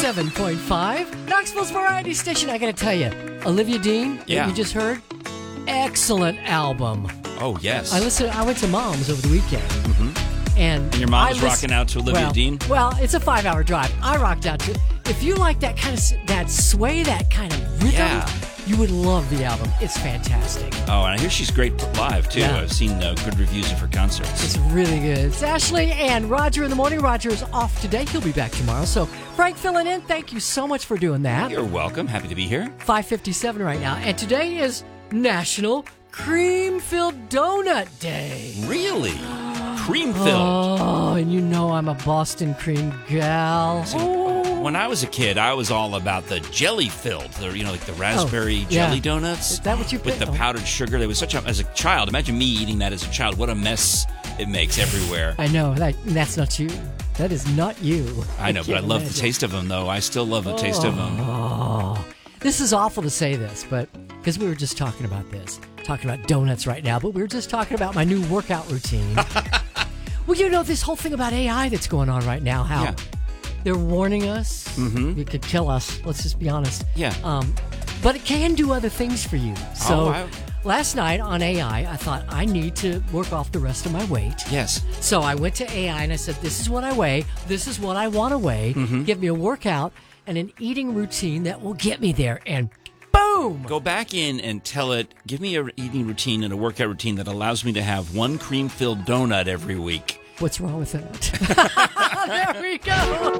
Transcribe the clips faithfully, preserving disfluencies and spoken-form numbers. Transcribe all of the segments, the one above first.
ninety-seven point five, Knoxville's variety station. I gotta tell you, Olivia Dean, yeah. that you just heard, excellent album. Oh, yes. I listened. I went to Mom's over the weekend. Mm-hmm. And, and your mom was listen, rocking out to Olivia well, Dean? Well, it's a five-hour drive. I rocked out to it. If you like that kind of that sway, that kind of rhythm, yeah. you would love the album. It's fantastic. Oh, and I hear she's great live, too. Yeah. I've seen uh, good reviews of her concerts. It's really good. It's Ashley and Roger in the morning. Roger is off today. He'll be back tomorrow. So, Frank filling in, thank you so much for doing that. You're welcome. Happy to be here. five fifty-seven right now. And today is National Cream-Filled Donut Day. Really? Cream-filled? Oh, and you know I'm a Boston cream gal. Oh. When I was a kid, I was all about the jelly-filled, the, you know, like the raspberry oh, yeah. jelly donuts. Is that what you With the oh. powdered sugar. There was such a, as a child, imagine me eating that as a child. What a mess it makes everywhere. I know. That, that's not you. That is not you. I know, I but I love imagine. the taste of them, though. I still love the taste oh. of them. Oh. This is awful to say this, but because we were just talking about this, talking about donuts right now, but we were just talking about my new workout routine. Well, you know, this whole thing about A I that's going on right now, how Yeah. they're warning us. Mm-hmm. It could kill us. Let's just be honest. Yeah. Um, but it can do other things for you. So Oh, I- last night on A I, I thought I need to work off the rest of my weight. Yes. So I went to A I and I said, this is what I weigh. This is what I want to weigh. Mm-hmm. Give me a workout and an eating routine that will get me there. And boom! Go back in and tell it, give me an eating routine and a workout routine that allows me to have one cream-filled donut every week. What's wrong with that? There we go.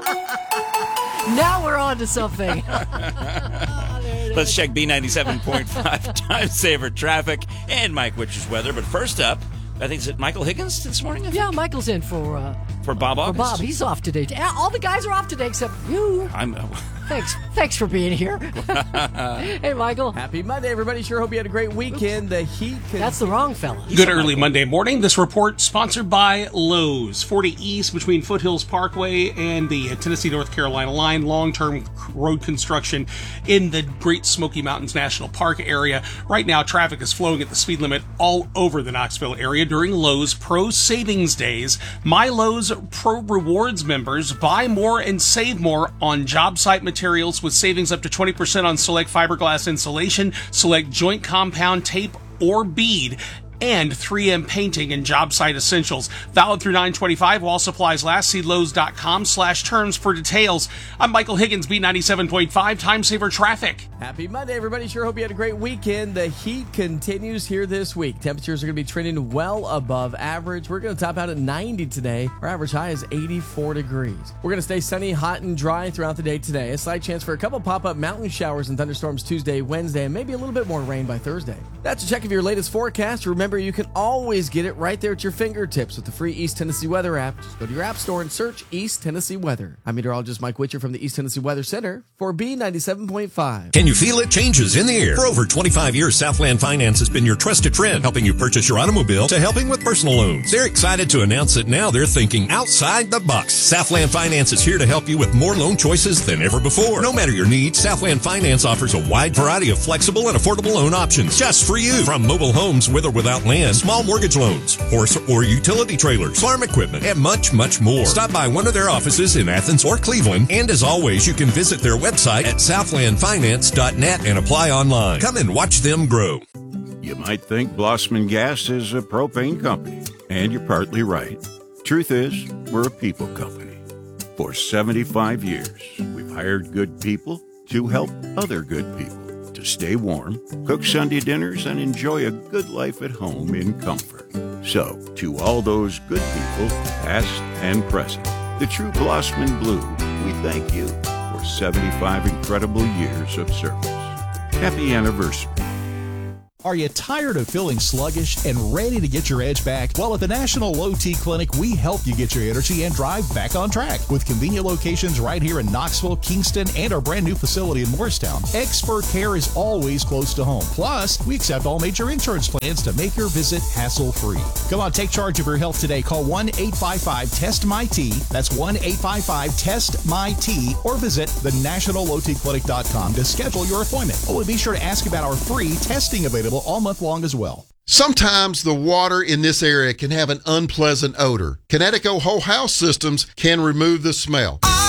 Now we're on to something. Let's check B ninety-seven point five Time Saver traffic and Mike Witcher's weather. But first up, I think, is it Michael Higgins this morning? I think? Yeah, Michael's in for uh, For Bob for August? Bob. He's off today. All the guys are off today except you. I'm... Thanks. Thanks for being here. Hey, Michael. Happy Monday, everybody. Sure hope you had a great weekend. The heat can... That's the wrong fella. Good early Monday morning. This report sponsored by Lowe's. forty East between Foothills Parkway and the Tennessee-North Carolina line. Long-term road construction in the Great Smoky Mountains National Park area. Right now, traffic is flowing at the speed limit all over the Knoxville area during Lowe's Pro Savings Days. My Lowe's Pro Rewards members buy more and save more on job site materials with savings up to twenty percent on select fiberglass insulation, select joint compound tape or bead, and three M painting and job site essentials. Valid through nine twenty-five while supplies last. See Lowe's.com slash terms for details. I'm Michael Higgins, B ninety-seven point five Time Saver Traffic. Happy Monday, everybody. Sure hope you had a great weekend. The heat continues here this week. Temperatures are going to be trending well above average. We're going to top out at ninety today. Our average high is eighty-four degrees. We're going to stay sunny, hot, and dry throughout the day today. A slight chance for a couple pop-up mountain showers and thunderstorms Tuesday, Wednesday, and maybe a little bit more rain by Thursday. That's a check of your latest forecast. Remember, you can always get it right there at your fingertips with the free East Tennessee Weather app. Just go to your app store and search East Tennessee Weather. I'm meteorologist Mike Witcher from the East Tennessee Weather Center for B ninety-seven point five. Can you feel it? Changes in the air. For over twenty-five years, Southland Finance has been your trusted friend, helping you purchase your automobile to helping with personal loans. They're excited to announce that now they're thinking outside the box. Southland Finance is here to help you with more loan choices than ever before. No matter your needs, Southland Finance offers a wide variety of flexible and affordable loan options just for you. From mobile homes with or without land, small mortgage loans, horse or utility trailers, farm equipment, and much, much more. Stop by one of their offices in Athens or Cleveland, and as always, you can visit their website at southland finance dot net and apply online. Come and watch them grow. You might think Blossman Gas is a propane company, and you're partly right. Truth is, we're a people company. For seventy-five years, we've hired good people to help other good people to stay warm, cook Sunday dinners, and enjoy a good life at home in comfort. So, to all those good people, past and present, the true Blossman Blue, we thank you for seventy-five incredible years of service. Happy anniversary. Are you tired of feeling sluggish and ready to get your edge back? Well, at the National Low T Clinic, we help you get your energy and drive back on track. With convenient locations right here in Knoxville, Kingston, and our brand new facility in Morristown, expert care is always close to home. Plus, we accept all major insurance plans to make your visit hassle-free. Come on, take charge of your health today. Call one eight five five test my T. That's one eight five five test my T, or visit the national low t clinic dot com to schedule your appointment. Oh, and be sure to ask about our free testing available all month long as well. Sometimes the water in this area can have an unpleasant odor. Kinetico Whole House Systems can remove the smell.